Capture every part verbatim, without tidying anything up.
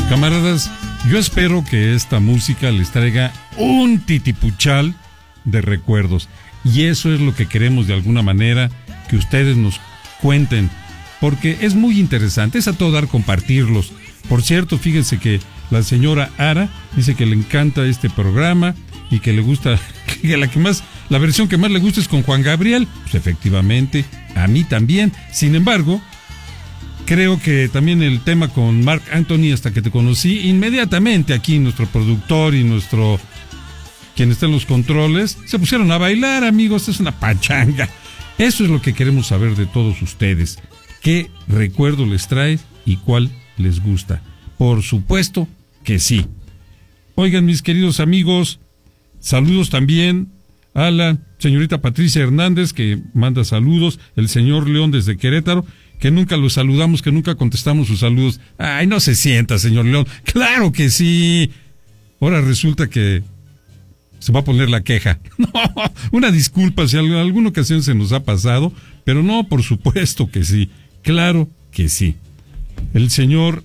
Camaradas, yo espero que esta música les traiga un titipuchal de recuerdos. Y eso es lo que queremos de alguna manera que ustedes nos cuenten, porque es muy interesante, es a todo dar compartirlos. Por cierto, fíjense que la señora Ara dice que le encanta este programa y que le gusta, que la que más, la versión que más le gusta es con Juan Gabriel. Pues efectivamente, a mí también. Sin embargo, creo que también el tema con Marc Anthony, Hasta que te conocí, inmediatamente aquí nuestro productor y nuestro, quien está en los controles, se pusieron a bailar, amigos. Es una pachanga. Eso es lo que queremos saber de todos ustedes. ¿Qué recuerdo les trae y cuál les gusta? Por supuesto que sí. Oigan, mis queridos amigos, saludos también a la señorita Patricia Hernández, que manda saludos, el señor León desde Querétaro, que nunca los saludamos, que nunca contestamos sus saludos. Ay, no se sienta, señor León. Claro que sí. Ahora resulta que se va a poner la queja. No, una disculpa si en alguna ocasión se nos ha pasado, pero no, por supuesto que sí. Claro que sí. El señor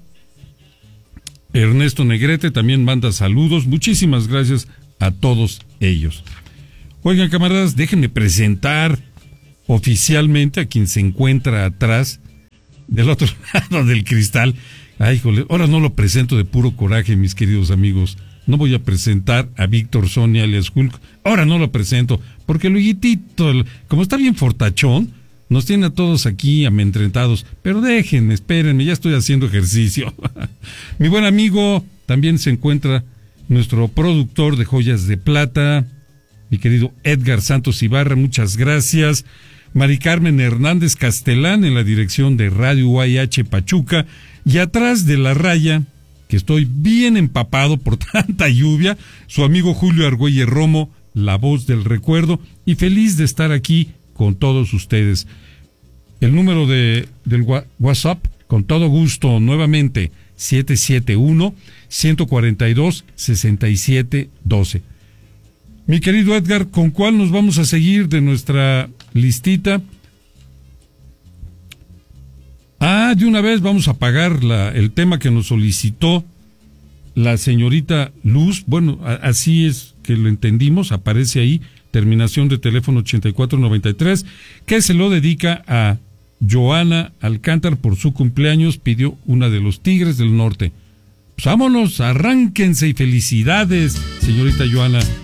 Ernesto Negrete también manda saludos. Muchísimas gracias a todos ellos. Oigan, camaradas, déjenme presentar oficialmente a quien se encuentra atrás, del otro lado del cristal. Ay, jole, ahora no lo presento de puro coraje, mis queridos amigos. No voy a presentar a Víctor Sonia alias Hulk. Ahora no lo presento, porque luego, como está bien fortachón, nos tiene a todos aquí amedrentados. Pero déjenme, espérenme, ya estoy haciendo ejercicio. Mi buen amigo, también se encuentra nuestro productor de Joyas de Plata, mi querido Edgar Santos Ibarra, muchas gracias. Mari Carmen Hernández Castelán en la dirección de Radio U A H Pachuca, y atrás de la raya, que estoy bien empapado por tanta lluvia, su amigo Julio Argüelles Romo, la voz del recuerdo, y feliz de estar aquí con todos ustedes. El número de del WhatsApp, con todo gusto, nuevamente, siete siete uno, uno cuatro dos, seis siete uno dos. Mi querido Edgar, ¿con cuál nos vamos a seguir de nuestra listita? Ah, de una vez vamos a pagar la, el tema que nos solicitó la señorita Luz. Bueno, a, así es que lo entendimos, aparece ahí, terminación de teléfono ochenta y cuatro noventa y tres, que se lo dedica a Joana Alcántar por su cumpleaños, pidió una de los Tigres del Norte. Pues vámonos, arránquense y felicidades, señorita Joana.